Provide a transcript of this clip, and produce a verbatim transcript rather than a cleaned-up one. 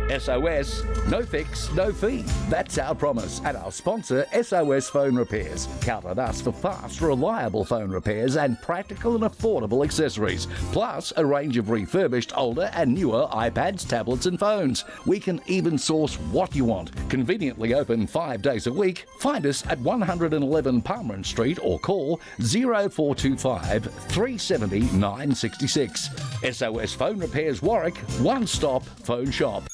S O S, no fix, no fee. That's our promise. And our sponsor, S O S Phone Repairs. Count on us for fast, reliable phone repairs and practical and affordable accessories. Plus, a range of refurbished older and newer iPads, tablets and phones. We can even source what you want. Conveniently open five days a week. Find us at one eleven Palmerin Street or call zero four two five, three seven zero, nine six six. S O S Phone Repairs Warwick, one-stop phone shop.